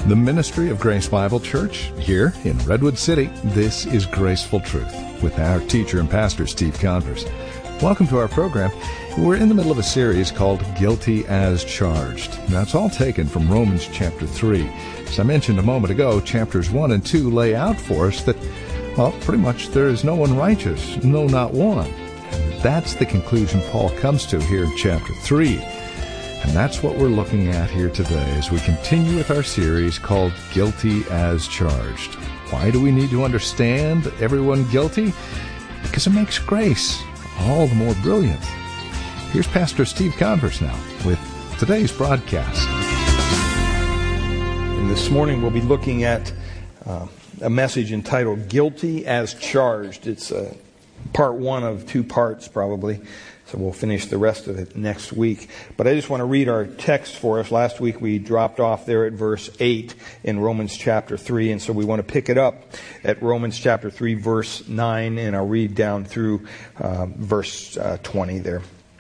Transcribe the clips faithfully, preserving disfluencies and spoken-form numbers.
The ministry of Grace Bible Church here in Redwood City. This is Graceful Truth with our teacher and pastor, Steve Converse. Welcome to our program. We're in the middle of a series called Guilty as Charged. That's all taken from Romans chapter three. As I mentioned a moment ago, chapters one and two lay out for us that, well, pretty much there is no one righteous, no, not one. And that's the conclusion Paul comes to here in chapter three. And that's what we're looking at here today as we continue with our series called Guilty as Charged. Why do we need to understand everyone guilty? Because it makes grace all the more brilliant. Here's Pastor Steve Converse now with today's broadcast. And this morning we'll be looking at uh, a message entitled Guilty as Charged. It's uh, part one of two parts probably. So we'll finish the rest of it next week. But I just want to read our text for us. Last week we dropped off there at verse eight in Romans chapter three. And so we want to pick it up at Romans chapter three, verse nine. And I'll read down through uh, verse uh, twenty there.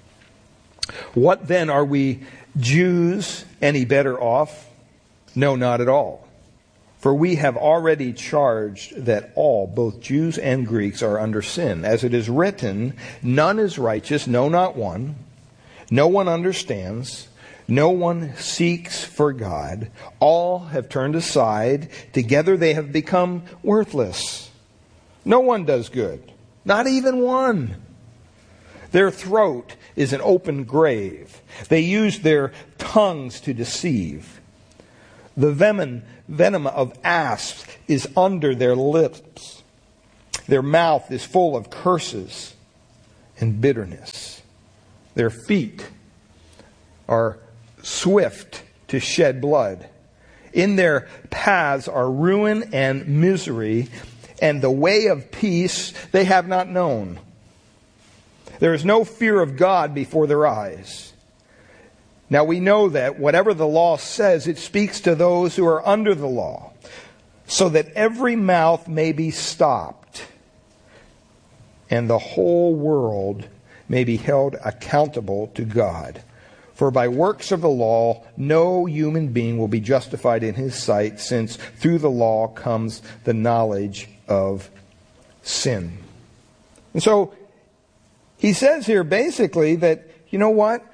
What then, are we Jews any better off? No, not at all. For we have already charged that all, both Jews and Greeks, are under sin. As it is written, none is righteous, no, not one. No one understands. No one seeks for God. All have turned aside. Together they have become worthless. No one does good, not even one. Their throat is an open grave. They use their tongues to deceive. The venom, venom of asps is under their lips. Their mouth is full of curses and bitterness. Their feet are swift to shed blood. In their paths are ruin and misery, and the way of peace they have not known. There is no fear of God before their eyes. Now we know that whatever the law says, it speaks to those who are under the law, so that every mouth may be stopped, and the whole world may be held accountable to God. For by works of the law, no human being will be justified in his sight, since through the law comes the knowledge of sin. And so he says here basically that, you know what?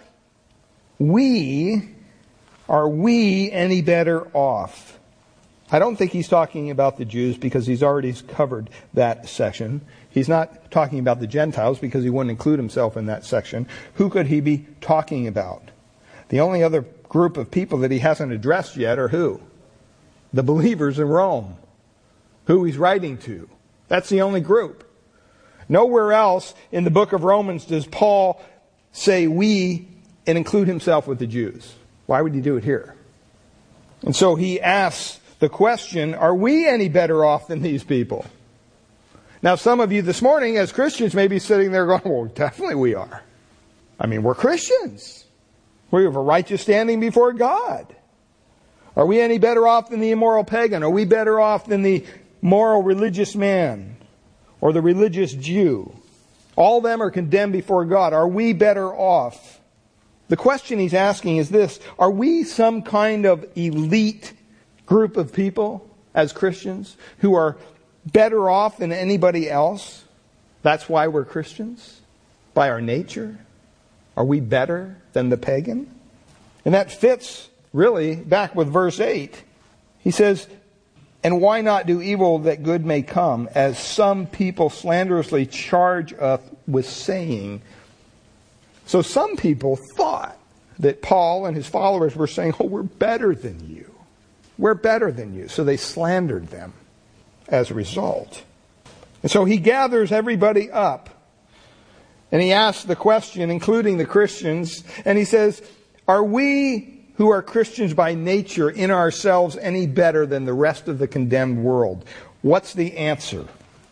We, are we any better off? I don't think he's talking about the Jews because he's already covered that section. He's not talking about the Gentiles because he wouldn't include himself in that section. Who could he be talking about? The only other group of people that he hasn't addressed yet are who? The believers in Rome. Who he's writing to. That's the only group. Nowhere else in the book of Romans does Paul say we and include himself with the Jews. Why would he do it here? And so he asks the question, are we any better off than these people? Now some of you this morning as Christians may be sitting there going, well, definitely we are. I mean, we're Christians. We have a righteous standing before God. Are we any better off than the immoral pagan? Are we better off than the moral religious man or the religious Jew? All of them are condemned before God. Are we better off? The question he's asking is this: are we some kind of elite group of people as Christians who are better off than anybody else? That's why we're Christians? By our nature? Are we better than the pagan? And that fits really back with verse eight. He says, and why not do evil that good may come, as some people slanderously charge us with saying. So some people thought that Paul and his followers were saying, oh, we're better than you. We're better than you. So they slandered them as a result. And so he gathers everybody up. And he asks the question, including the Christians, and he says, are we who are Christians by nature in ourselves any better than the rest of the condemned world? What's the answer?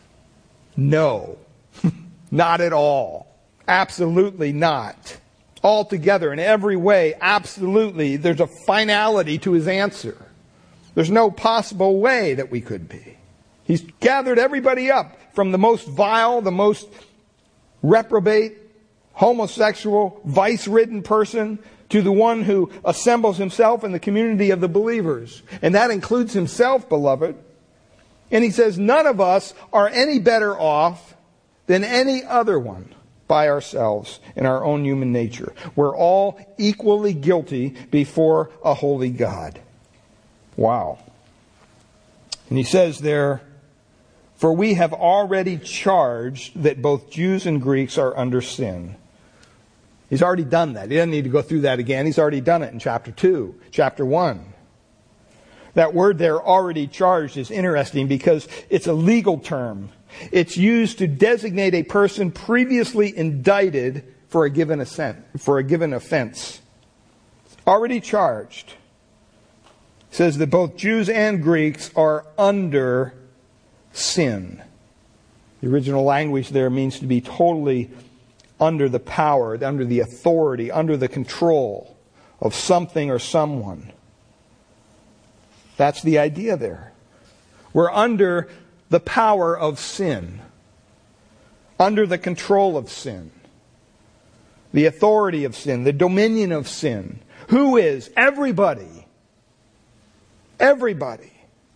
No. Not at all. Absolutely not. Altogether, in every way, absolutely, there's a finality to his answer. There's no possible way that we could be. He's gathered everybody up, from the most vile, the most reprobate, homosexual, vice-ridden person, to the one who assembles himself in the community of the believers. And that includes himself, beloved. And he says, none of us are any better off than any other one by ourselves in our own human nature. We're all equally guilty before a holy God. Wow. And he says there, for we have already charged that both Jews and Greeks are under sin. He's already done that. He doesn't need to go through that again. He's already done it in chapter two, chapter one. That word there, already charged, is interesting because it's a legal term. It's used to designate a person previously indicted for a given offense. For a given offense. Already charged. It says that both Jews and Greeks are under sin. The original language there means to be totally under the power, under the authority, under the control of something or someone. That's the idea there. We're under the power of sin, under the control of sin, the authority of sin, the dominion of sin. Who is? Everybody. Everybody.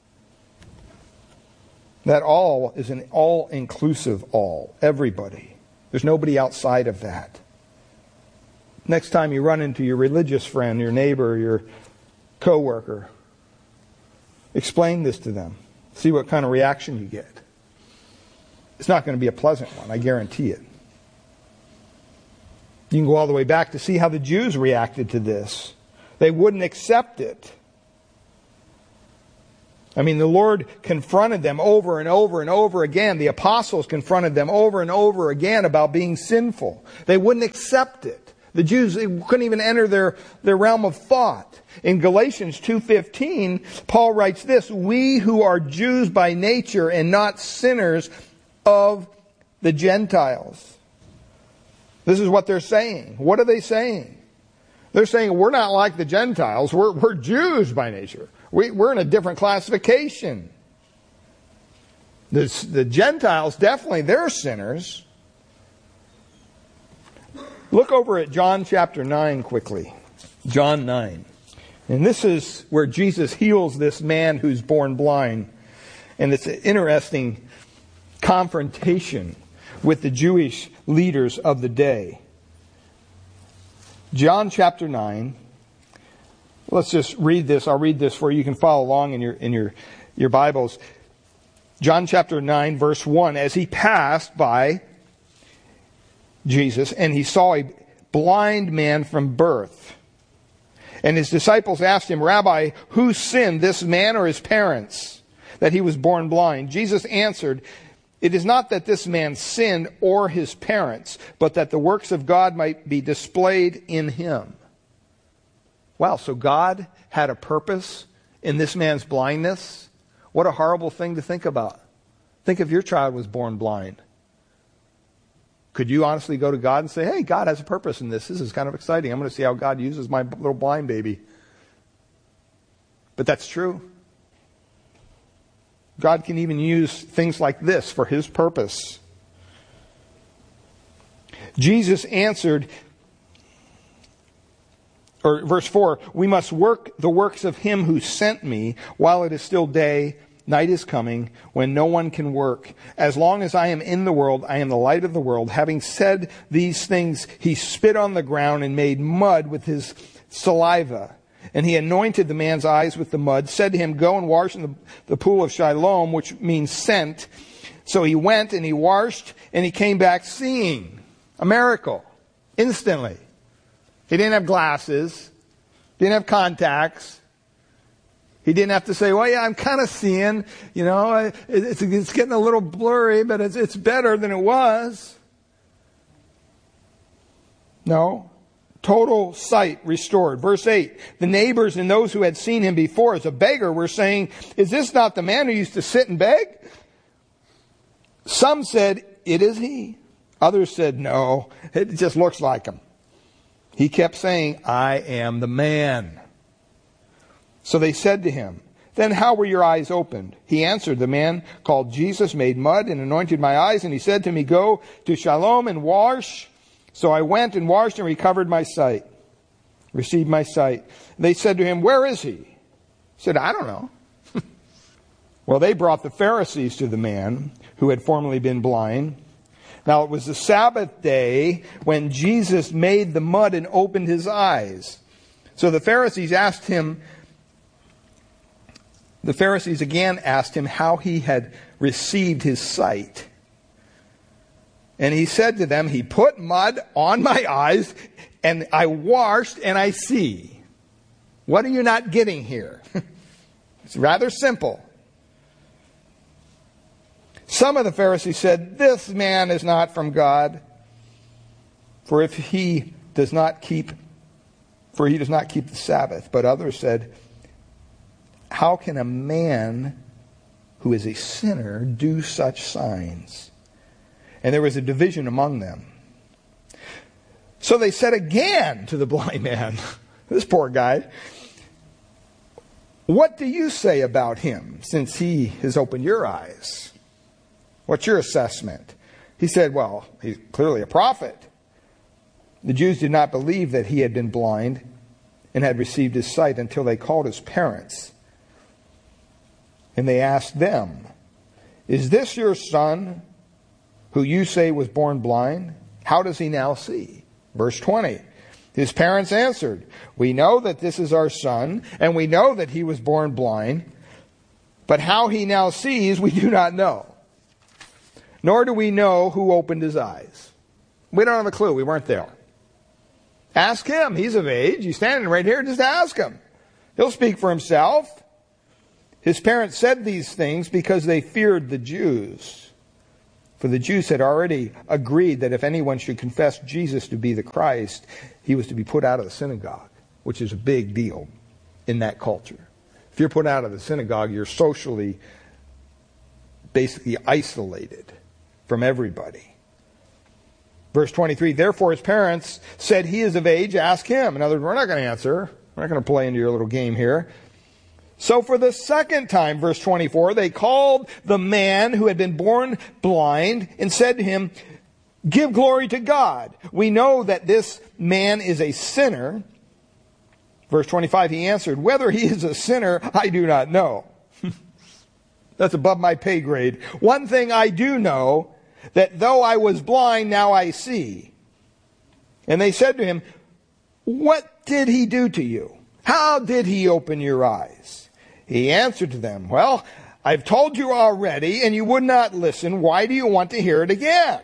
That all is an all-inclusive all. Everybody. There's nobody outside of that. Next time you run into your religious friend, your neighbor, your coworker, explain this to them. See what kind of reaction you get. It's not going to be a pleasant one, I guarantee it. You can go all the way back to see how the Jews reacted to this. They wouldn't accept it. I mean, the Lord confronted them over and over and over again. The apostles confronted them over and over again about being sinful. They wouldn't accept it. The Jews, they couldn't even enter their, their realm of thought. In Galatians two fifteen, Paul writes this, we who are Jews by nature and not sinners of the Gentiles. This is what they're saying. What are they saying? They're saying we're not like the Gentiles. We're, we're Jews by nature. We, we're in a different classification. The, the Gentiles, definitely, they're sinners. Look over at John chapter nine quickly. John nine. And this is where Jesus heals this man who's born blind. And it's an interesting confrontation with the Jewish leaders of the day. John chapter nine. Let's just read this. I'll read this for you. You can follow along in your in your, your Bibles. John chapter nine, verse one. As he passed by Jesus, and he saw a blind man from birth. And his disciples asked him, Rabbi, who sinned, this man or his parents, that he was born blind? Jesus answered, it is not that this man sinned or his parents, but that the works of God might be displayed in him. Wow, so God had a purpose in this man's blindness? What a horrible thing to think about. Think if your child was born blind. Could you honestly go to God and say, hey, God has a purpose in this. This is kind of exciting. I'm going to see how God uses my little blind baby. But that's true. God can even use things like this for his purpose. Jesus answered, or verse four, we must work the works of him who sent me while it is still day. Night is coming when no one can work. As long as I am in the world, I am the light of the world. Having said these things, he spit on the ground and made mud with his saliva. And he anointed the man's eyes with the mud, said to him, go and wash in the, the pool of Siloam, which means sent. So he went and he washed and he came back seeing. A miracle. Instantly. He didn't have glasses. Didn't have contacts. He didn't have to say, well, yeah, I'm kind of seeing, you know, it's, it's getting a little blurry, but it's, it's better than it was. No. Total sight restored. Verse eight, the neighbors and those who had seen him before as a beggar were saying, is this not the man who used to sit and beg? Some said, it is he. Others said, no, it just looks like him. He kept saying, I am the man. So they said to him, then how were your eyes opened? He answered, the man called Jesus made mud and anointed my eyes, and he said to me, go to Siloam and wash. So I went and washed and recovered my sight. received my sight. They said to him, where is he? He said, I don't know. Well, they brought the Pharisees to the man who had formerly been blind. Now it was the Sabbath day when Jesus made the mud and opened his eyes. So the Pharisees asked him, the Pharisees again asked him how he had received his sight. And he said to them, he put mud on my eyes and I washed and I see. What are you not getting here? It's rather simple. Some of the Pharisees said, this man is not from God, for if he does not keep, for he does not keep the Sabbath. But others said, how can a man who is a sinner do such signs? And there was a division among them. So they said again to the blind man, this poor guy, what do you say about him since he has opened your eyes? What's your assessment? He said, well, he's clearly a prophet. The Jews did not believe that he had been blind and had received his sight until they called his parents. And they asked them, is this your son who you say was born blind? How does he now see? Verse twenty. His parents answered, we know that this is our son, and we know that he was born blind, but how he now sees we do not know. Nor do we know who opened his eyes. We don't have a clue. We weren't there. Ask him. He's of age. He's standing right here. Just ask him. He'll speak for himself. His parents said these things because they feared the Jews. For the Jews had already agreed that if anyone should confess Jesus to be the Christ, he was to be put out of the synagogue, which is a big deal in that culture. If you're put out of the synagogue, you're socially basically isolated from everybody. Verse twenty-three, therefore his parents said, he is of age, ask him. In other words, we're not going to answer. We're not going to play into your little game here. So for the second time, verse twenty-four, they called the man who had been born blind and said to him, give glory to God. We know that this man is a sinner. Verse twenty-five, he answered, whether he is a sinner, I do not know. That's above my pay grade. One thing I do know, that though I was blind, now I see. And they said to him, what did he do to you? How did he open your eyes? He answered to them, well, I've told you already, and you would not listen. Why do you want to hear it again?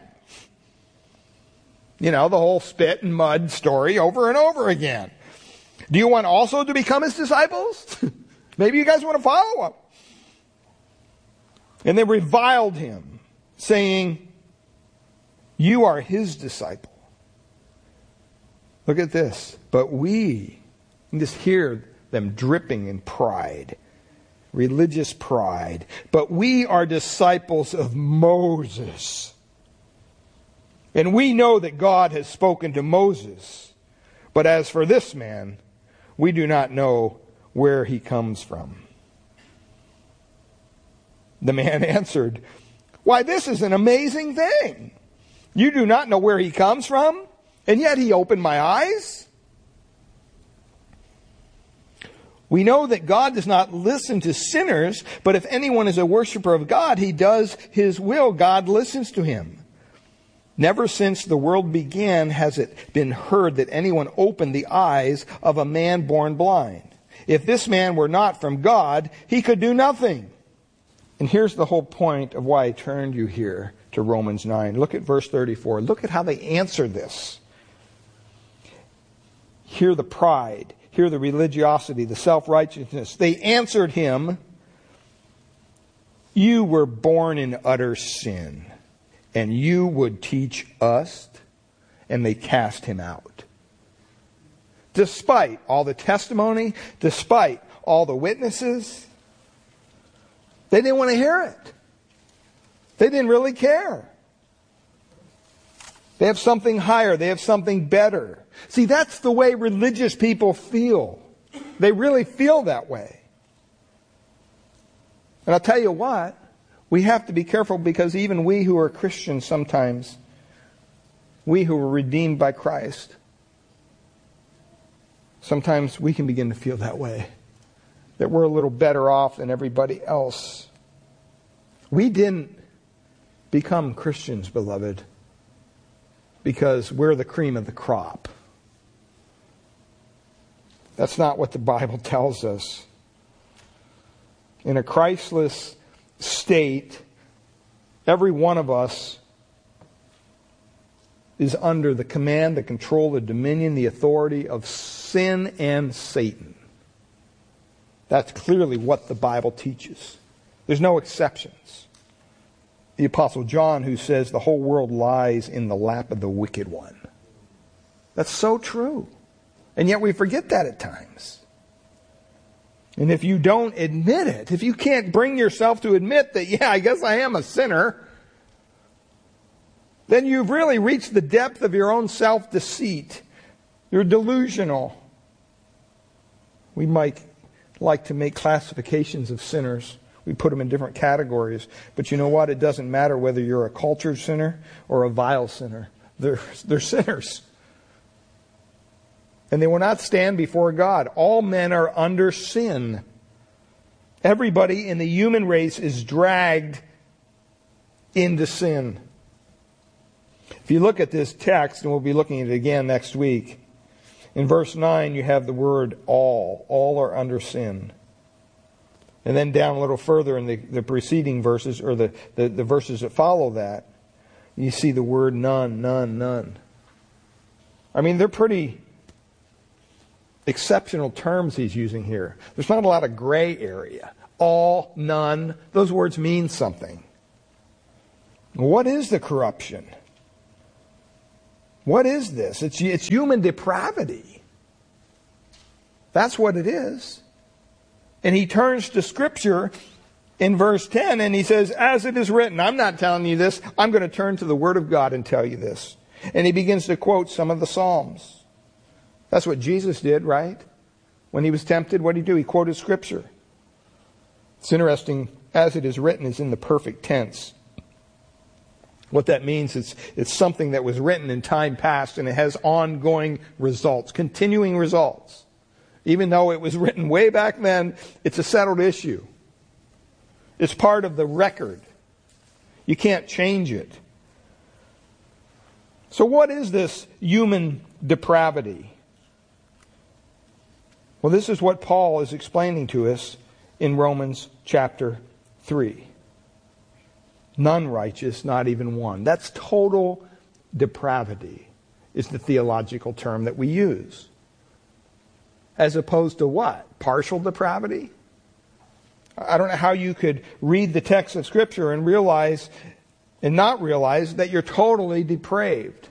You know, the whole spit and mud story over and over again. Do you want also to become his disciples? Maybe you guys want to follow him. And they reviled him, saying, you are his disciple. Look at this. But we, you just hear them dripping in pride, religious pride. But we are disciples of Moses. And we know that God has spoken to Moses. But as for this man, we do not know where he comes from. The man answered, why, this is an amazing thing. You do not know where he comes from, and yet he opened my eyes. We know that God does not listen to sinners, but if anyone is a worshiper of God, he does his will. God listens to him. Never since the world began has it been heard that anyone opened the eyes of a man born blind. If this man were not from God, he could do nothing. And here's the whole point of why I turned you here to Romans nine. Look at verse thirty-four. Look at how they answer this. Hear the pride. Hear the religiosity, the self-righteousness. They answered him, you were born in utter sin, and you would teach us? And they cast him out. Despite all the testimony, despite all the witnesses, they didn't want to hear it. They didn't really care. They have something higher. They have something better. See, that's the way religious people feel. They really feel that way. And I'll tell you what, we have to be careful, because even we who are Christians sometimes, we who are redeemed by Christ, Sometimes we can begin to feel that way, that we're a little better off than everybody else. We didn't become Christians, beloved, because we're the cream of the crop. That's not what the Bible tells us. In a Christless state, every one of us is under the command, the control, the dominion, the authority of sin and Satan. That's clearly what the Bible teaches. There's no exceptions. The Apostle John, who says the whole world lies in the lap of the wicked one. That's so true. And yet we forget that at times. And if you don't admit it, if you can't bring yourself to admit that, yeah, I guess I am a sinner, then you've really reached the depth of your own self-deceit. You're delusional. We might like to make classifications of sinners. We put them in different categories. But you know what? It doesn't matter whether you're a cultured sinner or a vile sinner. They're, they're sinners. And they will not stand before God. All men are under sin. Everybody in the human race is dragged into sin. If you look at this text, and we'll be looking at it again next week, in verse nine you have the word all. All are under sin. And then down a little further in the, the preceding verses, or the, the, the verses that follow that, you see the word none, none, none. I mean, they're pretty exceptional terms he's using here. There's not a lot of gray area. All, none, those words mean something. What is the corruption? What is this? It's, it's human depravity. That's what it is. And he turns to Scripture in verse ten and he says, as it is written. I'm not telling you this. I'm going to turn to the Word of God and tell you this. And he begins to quote some of the Psalms. That's what Jesus did, right? When he was tempted, what did he do? He quoted Scripture. It's interesting, as it is written is in the perfect tense. What that means is it's something that was written in time past and it has ongoing results, continuing results. Even though it was written way back then, it's a settled issue. It's part of the record. You can't change it. So what is this human depravity? Well, this is what Paul is explaining to us in Romans chapter three. None righteous, not even one. That's total depravity, is the theological term that we use. As opposed to what? Partial depravity? I don't know how you could read the text of Scripture and realize and not realize that you're totally depraved.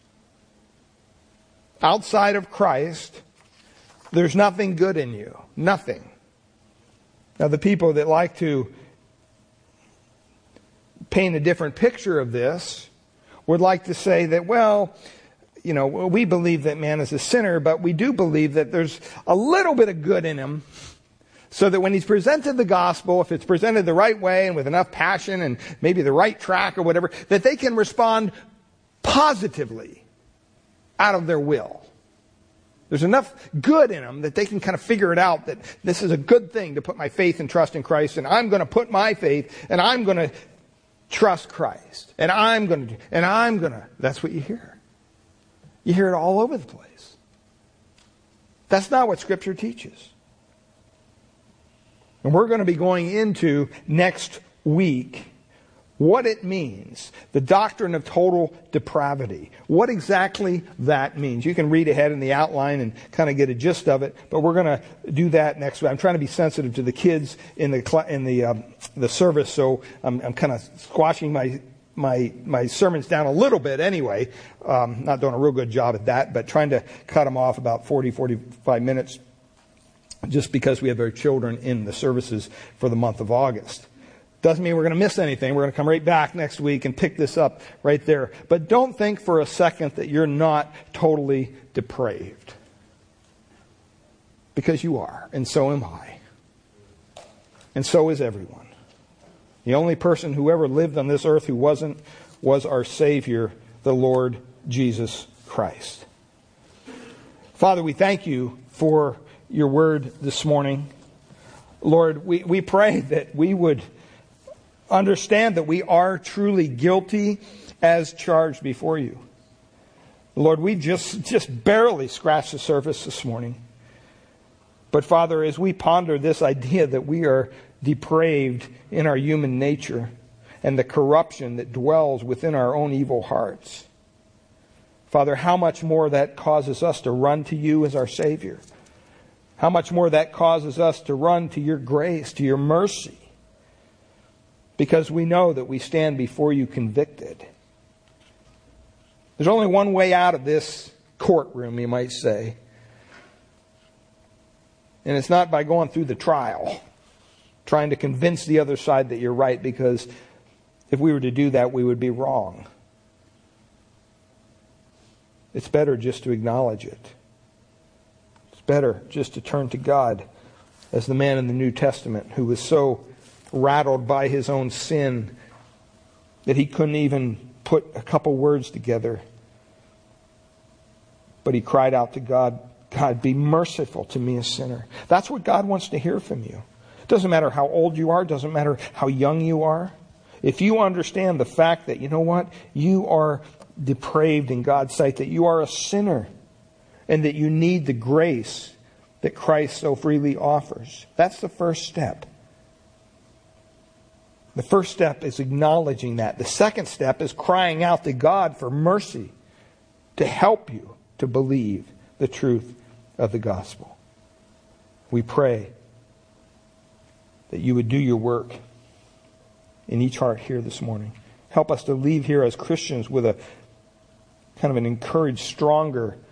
Outside of Christ, there's nothing good in you. Nothing. Now, the people that like to paint a different picture of this would like to say that, well, you know, we believe that man is a sinner, but we do believe that there's a little bit of good in him, so that when he's presented the gospel, if it's presented the right way and with enough passion and maybe the right track or whatever, that they can respond positively out of their will. There's enough good in them that they can kind of figure it out that this is a good thing to put my faith and trust in Christ, and I'm going to put my faith and I'm going to trust Christ. And I'm going to, and I'm going to. That's what you hear. You hear it all over the place. That's not what Scripture teaches. And we're going to be going into next week what it means, the doctrine of total depravity. What exactly that means. You can read ahead in the outline and kind of get a gist of it, but we're going to do that next week. I'm trying to be sensitive to the kids in the in the um, the service, so I'm, I'm kind of squashing my my my sermons down a little bit anyway. Um, not doing a real good job at that, but trying to cut them off about forty, forty-five minutes, just because we have our children in the services for the month of August. Doesn't mean we're going to miss anything. We're going to come right back next week and pick this up right there. But don't think for a second that you're not totally depraved. Because you are, and so am I. And so is everyone. The only person who ever lived on this earth who wasn't was our Savior, the Lord Jesus Christ. Father, we thank you for your word this morning. Lord, we, we pray that we would understand that we are truly guilty as charged before you. Lord, we just, just barely scratched the surface this morning. But Father, as we ponder this idea that we are depraved in our human nature and the corruption that dwells within our own evil hearts, Father, how much more that causes us to run to you as our Savior. How much more that causes us to run to your grace, to your mercy. Because we know that we stand before you convicted. There's only one way out of this courtroom, you might say. And it's not by going through the trial, trying to convince the other side that you're right, because if we were to do that, we would be wrong. It's better just to acknowledge it. It's better just to turn to God, as the man in the New Testament who was so rattled by his own sin that he couldn't even put a couple words together. But he cried out to God, God, be merciful to me, a sinner. That's what God wants to hear from you. It doesn't matter how old you are. It doesn't matter how young you are. If you understand the fact that, you know what, you are depraved in God's sight, that you are a sinner, and that you need the grace that Christ so freely offers. That's the first step. The first step is acknowledging that. The second step is crying out to God for mercy to help you to believe the truth of the gospel. We pray that you would do your work in each heart here this morning. Help us to leave here as Christians with a kind of an encouraged, stronger